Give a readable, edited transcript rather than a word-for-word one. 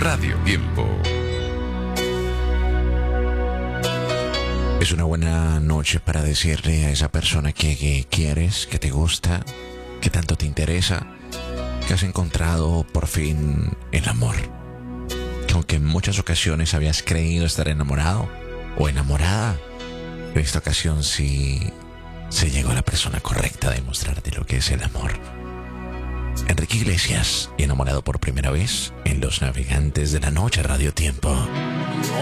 Radio Tiempo. Es una buena noche para decirle a esa persona que quieres, que te gusta, que tanto te interesa, que has encontrado por fin el amor. Que aunque en muchas ocasiones habías creído estar enamorado o enamorada, en esta ocasión sí se llegó a la persona correcta a demostrarte lo que es el amor. Enrique Iglesias, enamorado por primera vez en Los Navegantes de la Noche Radio Tiempo.